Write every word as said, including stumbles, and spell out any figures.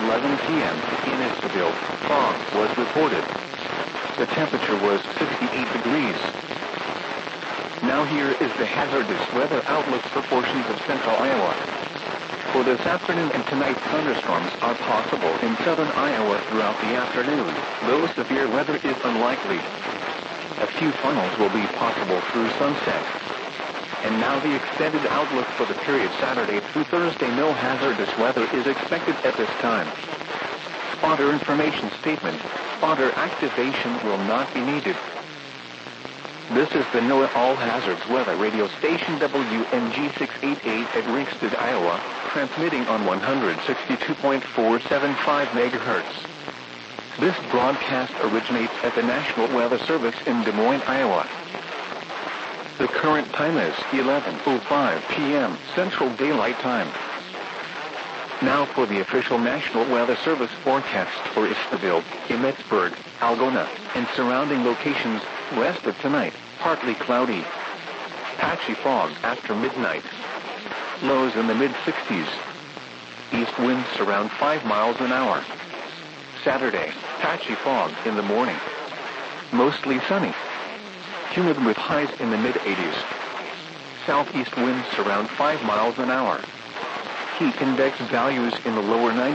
eleven p m in Eastville, fog was reported. The temperature was sixty-eight degrees. Now here is the hazardous weather outlook for portions of central Iowa. For this afternoon and tonight, thunderstorms are possible in southern Iowa throughout the afternoon, though severe weather is unlikely. A few funnels will be possible through sunset. And now the extended outlook for the period Saturday through Thursday. No hazardous weather is expected at this time. Spotter information statement. Spotter activation will not be needed. This is the NOAA All Hazards Weather Radio Station W N G six eighty-eight at Ringsted, Iowa, transmitting on one sixty-two point four seven five megahertz. This broadcast originates at the National Weather Service in Des Moines, Iowa. The current time is eleven oh five p m Central Daylight Time. Now for the official National Weather Service forecast for Eastville, Emmetsburg, Algona, and surrounding locations. Rest of tonight, partly cloudy. Patchy fog after midnight. Lows in the mid sixties. East winds around five miles an hour. Saturday, patchy fog in the morning. Mostly sunny. Humid with highs in the mid eighties. Southeast winds around five miles an hour. Heat index values in the lower nineties.